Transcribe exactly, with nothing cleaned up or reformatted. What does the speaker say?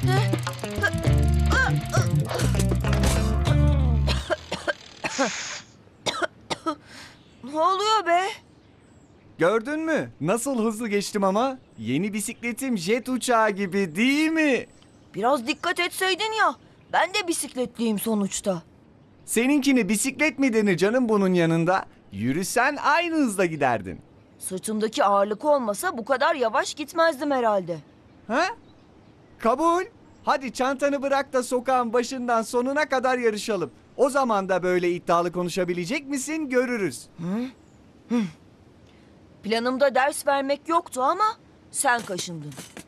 Ne oluyor be? Gördün mü? Nasıl hızlı geçtim ama? Yeni bisikletim jet uçağı gibi değil mi? Biraz dikkat etseydin ya. Ben de bisikletliyim sonuçta. Seninkini bisiklet mi denir canım bunun yanında? Yürüsen aynı hızda giderdin. Sırtımdaki ağırlık olmasa bu kadar yavaş gitmezdim herhalde. Ha? Kabul. Hadi çantanı bırak da sokağın başından sonuna kadar yarışalım. O zaman da böyle iddialı konuşabilecek misin görürüz. Planımda ders vermek yoktu ama sen kaşındın.